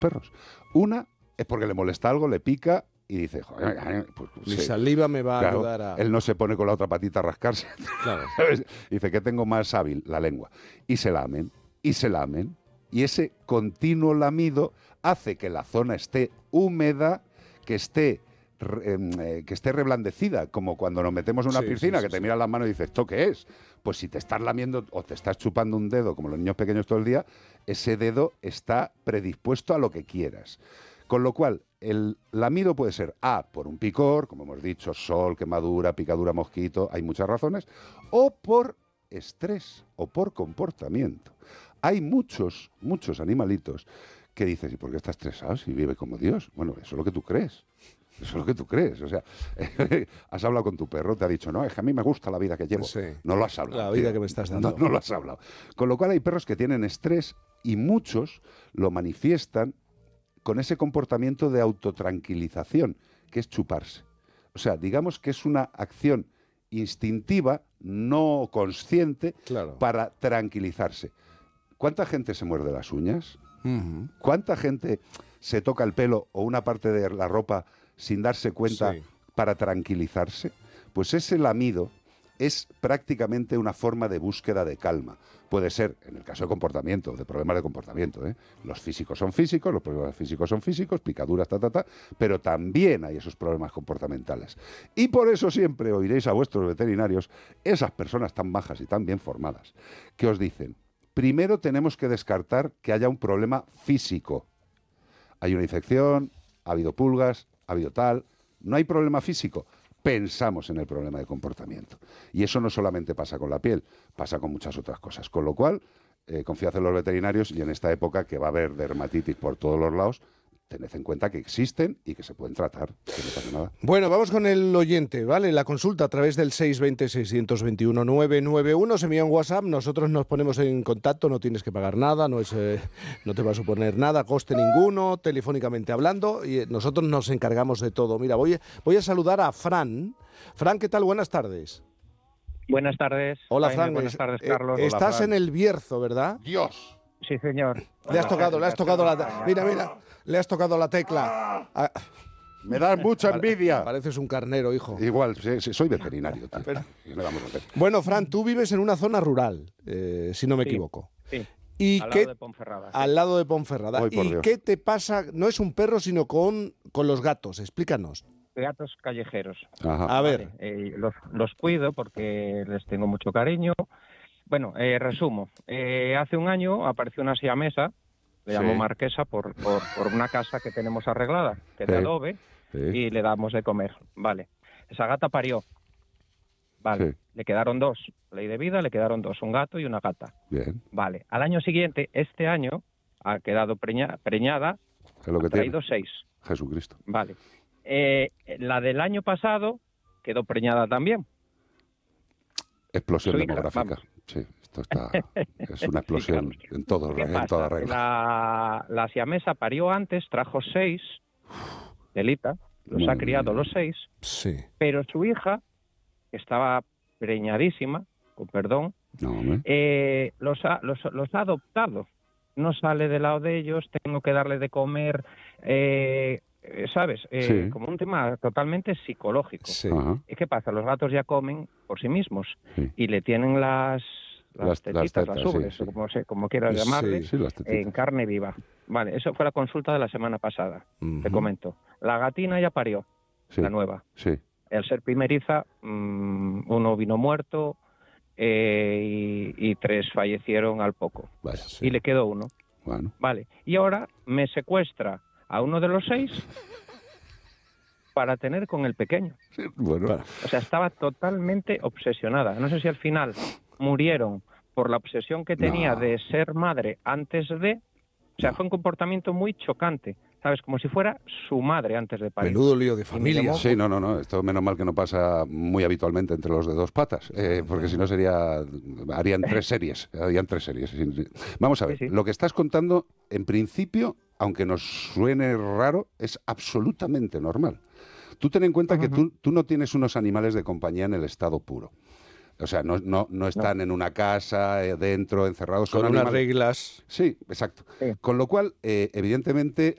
perros. Una es porque le molesta algo, le pica y dice, joder, pues, Mi saliva me va a ayudar a... Él no se pone con la otra patita a rascarse. Claro. ¿Sabes? Dice que tengo más hábil la lengua. Y se lamen, y se lamen. Y ese continuo lamido hace que la zona esté húmeda, que esté reblandecida, como cuando nos metemos en una piscina, que te miras las manos y dices, ¿esto qué es? Pues si te estás lamiendo o te estás chupando un dedo, como los niños pequeños todo el día, ese dedo está predispuesto a lo que quieras. Con lo cual, el lamido puede ser por un picor, como hemos dicho, sol, quemadura, picadura, mosquito, hay muchas razones, o por estrés, o por comportamiento. Hay muchos animalitos que dices, ¿y por qué está estresado si vive como Dios? Bueno, eso es lo que tú crees. Eso es lo que tú crees. O sea, has hablado con tu perro, te ha dicho, no, es que a mí me gusta la vida que llevo. Sí. No lo has hablado. La vida que me estás dando. No lo has hablado. Con lo cual hay perros que tienen estrés y muchos lo manifiestan con ese comportamiento de autotranquilización, que es chuparse. O sea, digamos que es una acción instintiva, no consciente, para tranquilizarse. ¿Cuánta gente se muerde las uñas? Uh-huh. ¿Cuánta gente se toca el pelo o una parte de la ropa sin darse cuenta para tranquilizarse? Pues ese lamido es prácticamente una forma de búsqueda de calma. Puede ser, en el caso de comportamiento, de problemas de comportamiento, los físicos son físicos, los problemas físicos son físicos, picaduras, pero también hay esos problemas comportamentales. Y por eso siempre oiréis a vuestros veterinarios, esas personas tan bajas y tan bien formadas, que os dicen, primero tenemos que descartar que haya un problema físico. Hay una infección, ha habido pulgas, ha habido tal, no hay problema físico. Pensamos en el problema de comportamiento. Y eso no solamente pasa con la piel, pasa con muchas otras cosas. Con lo cual, confiad en los veterinarios y en esta época que va a haber dermatitis por todos los lados, tened en cuenta que existen y que se pueden tratar, que no pasa nada. Bueno, vamos con el oyente, ¿vale? La consulta a través del 620-621-991. Se envía un WhatsApp, nosotros nos ponemos en contacto, no tienes que pagar nada, no te va a suponer nada, coste ninguno, telefónicamente hablando, y nosotros nos encargamos de todo. Mira, voy a saludar a Fran. Fran, ¿qué tal? Buenas tardes. Buenas tardes. Hola, Jaime, Fran. Buenas tardes, Carlos. Estás Hola, Fran. en el Bierzo, ¿verdad? ¡Dios! Sí, señor. Le has tocado la... Mira, le has tocado la tecla. Me da mucha envidia. Pareces un carnero, hijo. Igual, soy veterinario. Tío. Pero... ¿Qué le vamos a hacer? Bueno, Fran, tú vives en una zona rural, si no me equivoco. Sí. ¿Y al lado de Ponferrada. Al lado de Ponferrada. ¿Y qué te pasa? No es un perro, sino con los gatos. Explícanos. Gatos callejeros. Ajá. A ver. Los cuido porque les tengo mucho cariño. Bueno, resumo. Hace un año apareció una siamesa, le llamo Marquesa, por una casa que tenemos arreglada, que es de adobe, y le damos de comer. Vale. Esa gata parió. Vale. Le quedaron 2. Ley de vida, le quedaron 2, un gato y una gata. Bien. Vale. Al año siguiente, este año, ha quedado preñada, ¿Qué es lo que ha traído 6. Jesucristo. Vale. La del año pasado quedó preñada también. Explosión demográfica. Sí, esto es una explosión en toda regla. La siamesa parió antes, trajo 6, Delita, los ha criado los 6, pero su hija, que estaba preñadísima, con perdón, los ha adoptado. No sale del lado de ellos, tengo que darle de comer, ¿sabes? Como un tema totalmente psicológico. ¿Y qué pasa? Los gatos ya comen por sí mismos y le tienen las tetitas, las ubres, como quieras llamarle, en carne viva. Vale, eso fue la consulta de la semana pasada. Te comento. La gatina ya parió, la nueva. Al ser primeriza, uno vino muerto y 3 fallecieron al poco. Vaya, y le quedó 1. Bueno. Vale. Y ahora me secuestra a uno de los 6 para tener con el pequeño. Bueno. O sea, estaba totalmente obsesionada. No sé si al final murieron por la obsesión que tenía de ser madre antes de... O sea, fue un comportamiento muy chocante, ¿sabes? Como si fuera su madre antes de parir. Menudo lío de familia. Sí, no. Esto menos mal que no pasa muy habitualmente entre los de 2 patas, porque si no harían 3 series. Vamos a ver, lo que estás contando, en principio, aunque nos suene raro, es absolutamente normal. Tú ten en cuenta que tú no tienes unos animales de compañía en el estado puro. O sea, no están en una casa, dentro, encerrados. Con unas reglas. Sí, exacto. Con lo cual, evidentemente,